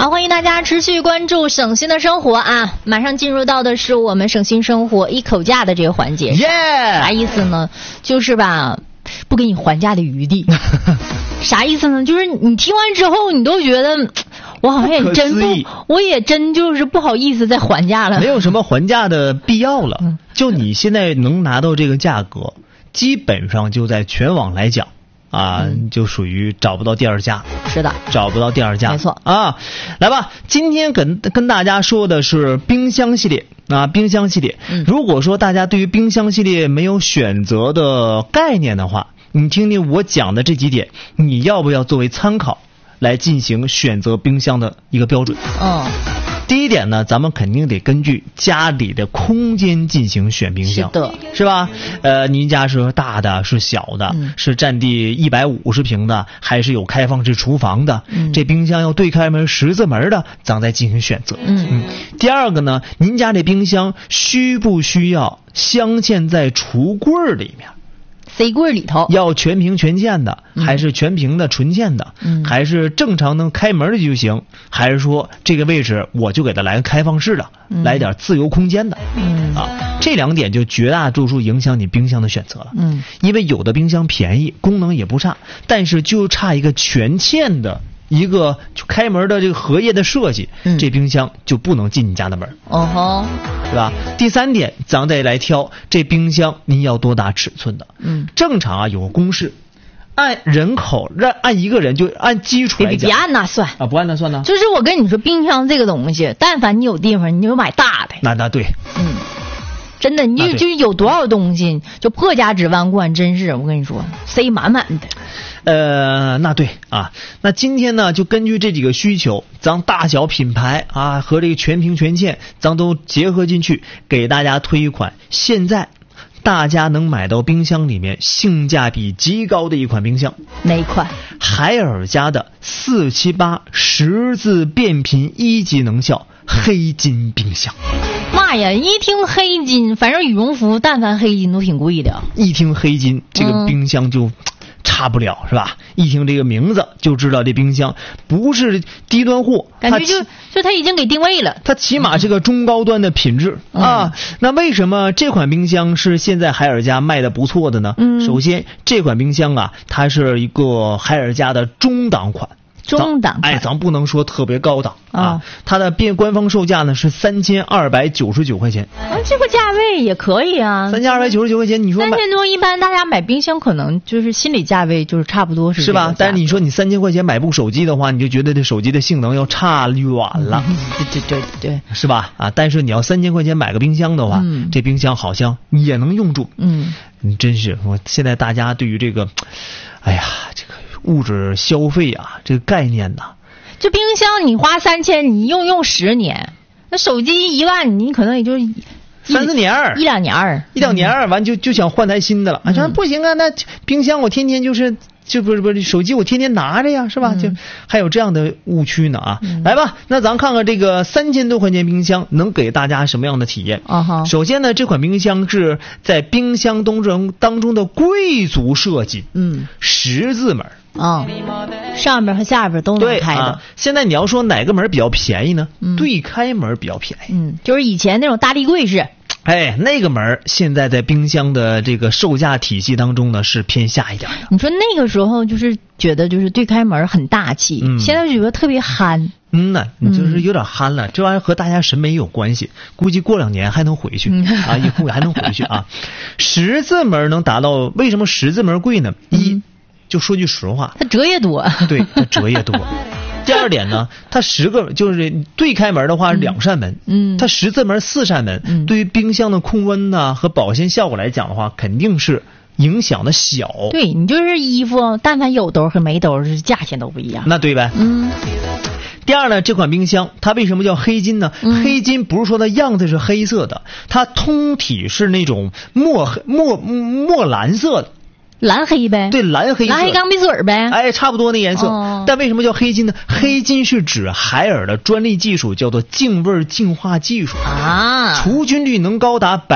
好，欢迎大家持续关注省心的生活啊！马上进入到的是我们省心生活一口价的这个环节。啥意思呢？就是吧，不给你还价的余地。啥意思呢？就是你听完之后，你都觉得我好像也真不，我也真就是不好意思再还价了。 没有什么还价的必要了。就你现在能拿到这个价格，基本上就在全网来讲。就属于找不到第二家。 是的， 找不到第二家， 没错啊。来吧，今天跟大家说的是冰箱系列啊，冰箱系列。如果说大家对于冰箱系列没有选择的概念的话，你听听我讲的这几点，你要不要作为参考来进行选择冰箱的一个标准？第一点呢，咱们肯定得根据家里的空间进行选冰箱， 是的， 是吧？您家是大的，是小的，是占地150平的，还是有开放式厨房的？这冰箱要对开门、十字门的，咱再进行选择。第二个呢，您家这冰箱需不需要镶嵌在橱柜里面？ 塞柜里头要全屏全键的，还是全屏的纯键的，还是正常能开门的就行，还是说这个位置我就给它来个开放式的，来点自由空间的，这两点就绝大多数影响你冰箱的选择了。因为有的冰箱便宜，功能也不差，但是就差一个全嵌的一个开门的这个荷叶的设计，这冰箱就不能进你家的门。是吧？第三点，咱再来挑这冰箱，您要多大尺寸的？正常啊，有个公式，按人口，按一个人就按基础来讲。 别按那算啊，不按那算呢？ 就是我跟你说，冰箱这个东西，但凡你有地方，你就买大的。 那对。 真的，你就有多少东西，就破家值万贯，真是我跟你说，塞满满的。 那对啊，那今天呢，就根据这几个需求，咱大小品牌啊和这个全屏全嵌，咱都结合进去，给大家推一款现在大家能买到冰箱里面性价比极高的一款冰箱。 哪一款？ 海尔家的478十字变频1级能效黑金冰箱。 妈呀，一听黑金，反正羽绒服但凡黑金都挺贵的。一听黑金，这个冰箱就差不了，是吧？一听这个名字就知道这冰箱不是低端货， 感觉就它已经给定位了， 它起码是个中高端的品质啊。那为什么这款冰箱是现在海尔家卖的不错的呢？首先这款冰箱啊，它是一个海尔家的中档款。咱不能说特别高档啊。它的官方售价呢是3299块钱。 这个价位也可以啊 ，3299块钱，你说 3000多，一般大家买冰箱可能就是心理价位就是差不多是吧？但是你说你3000块钱买部手机的话，你就觉得这手机的性能要差远了。 对， 是吧？但是你要3000块钱买个冰箱的话，这冰箱好像也能用住。真是，我现在大家对于这个，哎呀，这个物质消费啊，这个概念呐， 就冰箱你花3000，你用10年，那手机1万，你可能也就 3、4年 ，1、2年 ，1、2年完就想换台新的了。说不行啊，那冰箱我天天不是手机我天天拿着呀，是吧？就还有这样的误区呢啊！来吧，那咱看看这个3000多块钱冰箱能给大家什么样的体验？首先呢，这款冰箱是在冰箱当中的贵族设计，十字门。 上面和下边都能开的。 现在你要说哪个门比较便宜呢？对开门比较便宜。 就是以前那种大立柜式。 那个门现在在冰箱的这个售价体系当中呢是偏下一点的。 你说那个时候就是觉得就是对开门很大气，现在就觉得特别憨。 你就是有点憨了，这玩意儿和大家审美有关系，估计过2年还能回去啊，以后还能回去啊。十字门能达到，为什么十字门贵呢？就说句实话， 它折也多。 对，它折也多。第二点呢，它10个就是对开门的话是2扇门，它十字门4扇门，对于冰箱的控温呐和保鲜效果来讲的话，肯定是影响的小。 对，你就是衣服，但凡有兜和没兜，价钱都不一样。 那对呗。第二呢，这款冰箱它为什么叫黑金呢？黑金不是说它样子是黑色的，它通体是那种墨蓝色的。 蓝黑呗， 对，蓝黑钢笔水呗， 差不多那颜色。但为什么叫黑金呢？黑金是指海尔的专利技术，叫做净味净化技术啊，除菌率能高达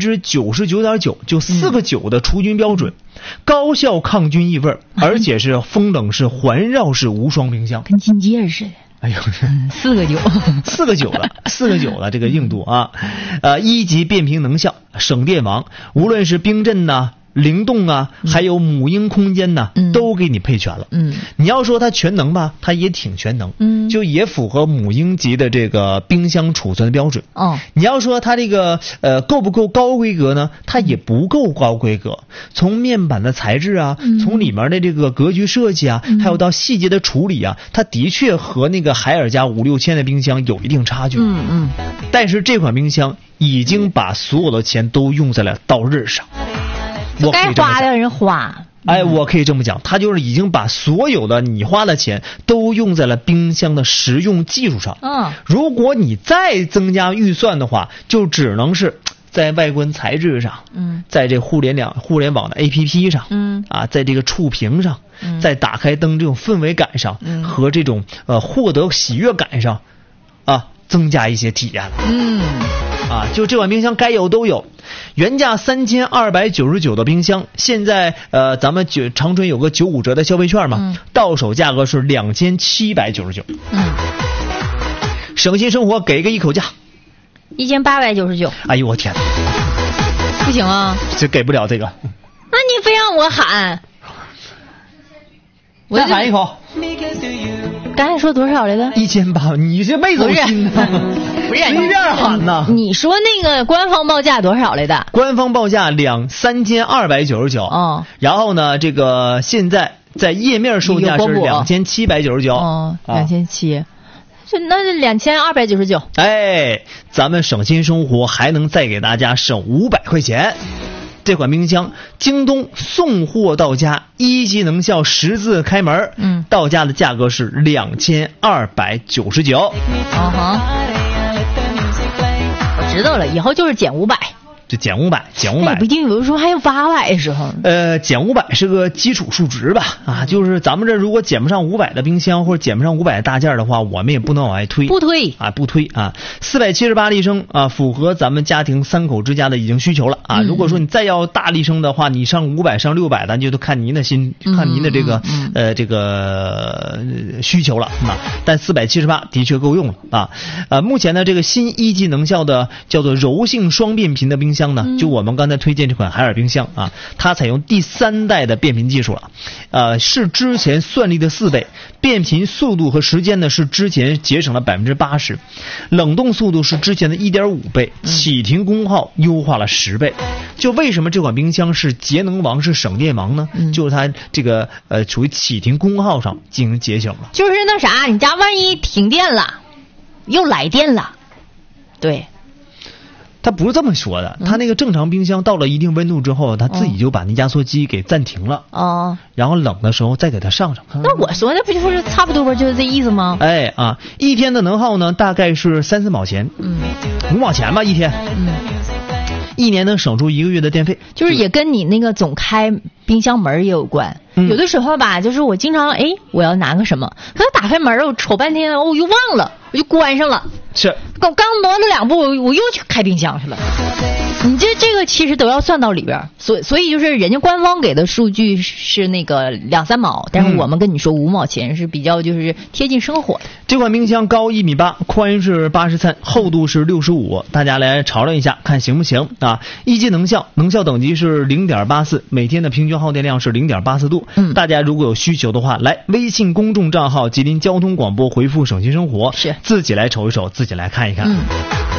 99.9%，就4个9的除菌标准，高效抗菌抑味，而且是风冷式环绕式无霜冰箱， 跟金戒似的。 哎呦 ，4个9 了这个硬度啊，1级变频能效，省电网，无论是冰镇呐、灵动啊，还有母婴空间呐，都给你配全了。你要说它全能吧，它也挺全能，就也符合母婴级的这个冰箱储存的标准。你要说它这个够不够高规格呢？它也不够高规格。从面板的材质啊，从里面的这个格局设计啊，还有到细节的处理啊，它的确和那个海尔家5、6千的冰箱有一定差距。但是这款冰箱已经把所有的钱都用在了刀刃上。 该花的人花， 我可以这么讲，他就是已经把所有的你花的钱都用在了冰箱的实用技术上。如果你再增加预算的话，就只能是在外观材质上，在这互联网的 APP 上，在这个触屏上，在打开灯这种氛围感上，和这种获得喜悦感上，增加一些体验了。就这款冰箱该有都有。原价3299的冰箱，现在咱们长春有个95折的消费券嘛，到手价格是2799。省心生活给个一口价 1899。 哎呦我天， 不行啊， 这给不了这个。 那你非让我喊， 我再喊一口。 刚才说多少来着 ？1800，你这没走心呢？ 不是随便喊呐。 你说那个官方报价多少来的？ 官方报价3299。然后呢，这个现在在页面售价是2799。 2700，那是2299。 咱们省心生活还能再给大家省500块钱。这款冰箱京东送货到家，1级能效10字开门，到家的价格是2299。 我知道了，以后就是减500。 就减500， 也不一定，有的时候还有800的时候。 减500是个基础数值吧？就是咱们这如果减不上500的冰箱或者减不上500的大件的话，我们也不能往外推。 不推 478立升符合咱们家庭3口之家的已经需求了如果说你再要大立升的话，你上500上600，咱就都看您的这个这个需求了但478的确够用了目前呢，这个新1级能效的叫做柔性双变频的冰箱呢，就我们刚才推荐这款海尔冰箱它采用第3代的变频技术了，是之前算力的4倍，变频速度和时间呢是之前节省了80%，冷冻速度是之前的1.5倍，启停功耗优化了10倍。就为什么这款冰箱是节能王，是省电王呢？就是它这个属于启停功耗上进行节省了。 就是那啥，你家万一停电了，又来电了，对。 他不是这么说的，他那个正常冰箱到了一定温度之后，他自己就把那压缩机给暂停了然后冷的时候再给它上。 那我说的不就是差不多就是这意思吗？ 一天的能耗呢大概是3-4毛钱，5毛钱吧一天，1年能省出1个月的电费。 就是也跟你那个总开冰箱门也有关。有的时候吧，就是我经常我要拿个什么，可是打开门我瞅半天我又忘了，我就关上了。 是， 刚挪了2步，我又去开冰箱去了。你这个其实都要算到里边，所以就是人家官方给的数据是那个2-3毛，但是我们跟你说5毛钱是比较就是贴近生活的。 这款冰箱高1.8米，宽是83，厚度是65，大家来尝尝一下，看行不行1级能效等级是0.84，每天的平均耗电量是0.84度。大家如果有需求的话，来微信公众账号吉林交通广播回复省心生活， 是自己来瞅一瞅，自己来看一看。